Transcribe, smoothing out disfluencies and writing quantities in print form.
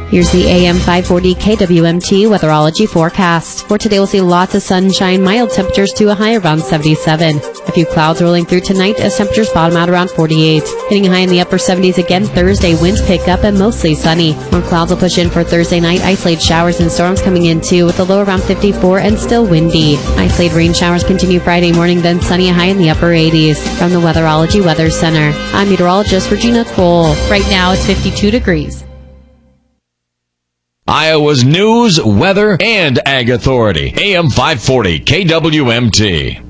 Here's the AM 540 KWMT weatherology forecast. For today, we'll see lots of sunshine, mild temperatures to a high around 77. A few clouds rolling through tonight as temperatures bottom out around 48. Hitting high in the upper 70s again Thursday, winds pick up and mostly sunny. More clouds will push in for Thursday night, isolated showers and storms coming in too, with a low around 54 and still windy. Isolated rain showers continue Friday morning, then sunny, high in the upper 80s. From the Weatherology Weather Center, I'm meteorologist Regina Kroll. Right now, it's 52 degrees. Iowa's news, weather, and ag authority. AM 540 KWMT.